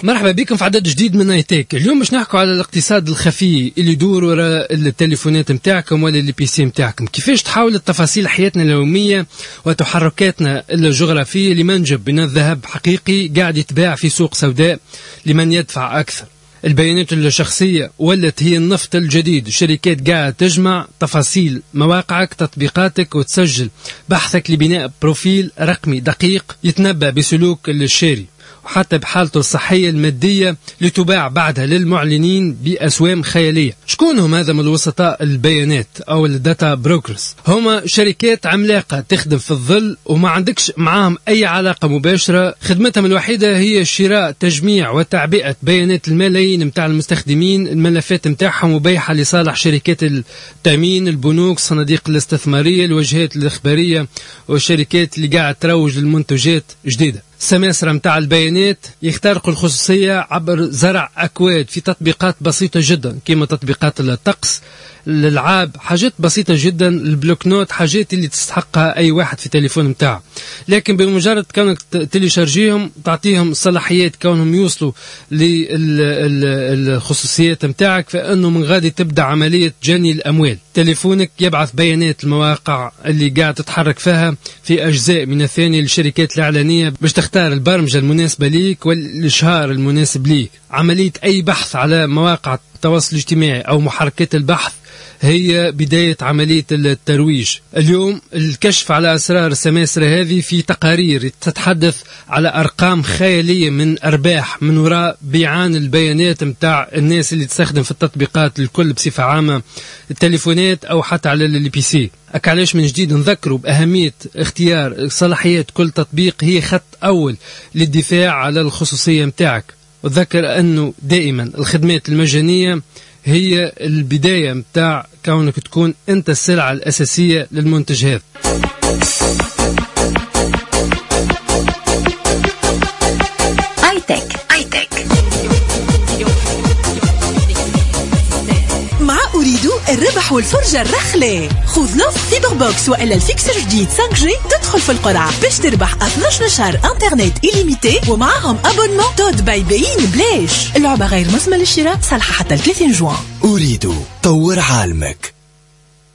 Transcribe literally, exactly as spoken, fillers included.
مرحبا بكم في عدد جديد من ايتيك. اليوم باش نحكوا على الاقتصاد الخفي اللي يدور وراء التليفونات متاعكم ولا البي سي متاعكم، كيفاش تحول التفاصيل حياتنا اليومية وتحركاتنا الجغرافية لمنجب من الذهب حقيقي قاعد يتباع في سوق سوداء لمن يدفع أكثر. البيانات الشخصية ولت هي النفط الجديد، الشركات قاعدة تجمع تفاصيل مواقعك تطبيقاتك وتسجل بحثك لبناء بروفيل رقمي دقيق يتنبأ بسلوك الشاري وحتى بحالته الصحية المادية لتباع بعدها للمعلنين بأسوام خيالية. شكون هم هذا من الوسطاء البيانات أو الداتا بروكرز؟ هما شركات عملاقة تخدم في الظل وما عندكش معاهم أي علاقة مباشرة، خدمتهم الوحيدة هي شراء تجميع وتعبئة بيانات الملايين متاع المستخدمين، الملفات متاعهم وبيعها لصالح شركات التأمين، البنوك، الصناديق الاستثمارية، الوجهات الإخبارية والشركات اللي قاعد تروج للمنتجات جديدة. السماسرة متاع البيانات يخترقوا الخصوصية عبر زرع أكواد في تطبيقات بسيطة جدا كما تطبيقات الطقس، الألعاب، حاجات بسيطة جدا، البلوك نوت، حاجات اللي تستحقها أي واحد في تليفون متاعه. لكن بمجرد كونك تليشارجيهم تعطيهم صلاحيات كونهم يوصلوا للخصوصيات متاعك، فإنه من غادي تبدأ عملية جني الأموال. تليفونك يبعث بيانات المواقع اللي قاعد تتحرك فيها في أجزاء من الثانية للشركات الإعلانية باش تختار البرمجة المناسبة ليك والإشهار المناسب ليك. عملية أي بحث على مواقع التواصل الاجتماعي أو محركات البحث هي بداية عملية الترويج. اليوم الكشف على أسرار السماسرة هذه في تقارير تتحدث على أرقام خيالية من أرباح من وراء بيعان البيانات متاع الناس اللي تستخدم في التطبيقات الكل بصفة عامة، التليفونات أو حتى على البي سي. أكعلاش من جديد نذكروا بأهمية اختيار صلاحيات كل تطبيق هي خط أول للدفاع على الخصوصية متاعك. وذكر أنه دائما الخدمات المجانية هي البداية متاع كونك تكون أنت السلعة الأساسية للمنتج هذا. آيتك آيتك مع أريد الربح والفرجة الرخلة. خذ نص سيبر بوكس وإلا الفيكسر جديد خمسة جي تدخل في القرعة باش تربح اثني عشر شهر انترنت إليميتي ومعهم أبونمون تود بايبين بلاش. اللعبة غير مسمى للشراء، صالحة حتى ثلاثين جوان. أريد طور عالمك.